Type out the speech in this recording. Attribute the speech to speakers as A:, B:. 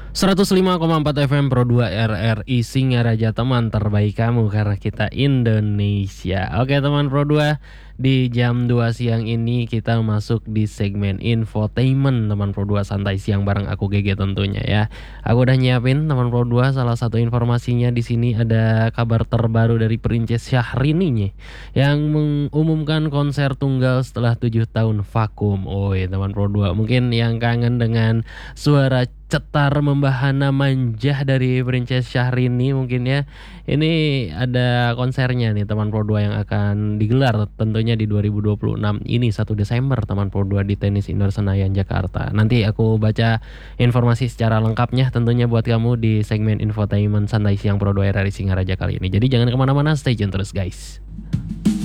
A: 105,4 FM Pro 2 RRI Singaraja, teman terbaik kamu karena kita Indonesia. Oke teman Pro 2, di jam 2 siang ini kita masuk di segmen infotainment teman Pro 2, santai siang bareng aku GG tentunya ya. Aku udah nyiapin teman Pro 2, salah satu informasinya di sini ada kabar terbaru dari Princess Syahrini nih, yang mengumumkan konser tunggal setelah 7 tahun vakum. Oi teman Pro 2, mungkin yang kangen dengan suara cetar membahana manja dari Princess Syahrini mungkin ya. Ini ada konsernya nih teman Pro 2 yang akan digelar tentunya di 2026 ini 1 Desember teman Pro 2 di Tenis Indoor Senayan Jakarta. Nanti aku baca informasi secara lengkapnya tentunya buat kamu di segmen infotainment santai siang Pro 2 RRI Singaraja kali ini. Jadi jangan kemana-mana, stay tune terus guys.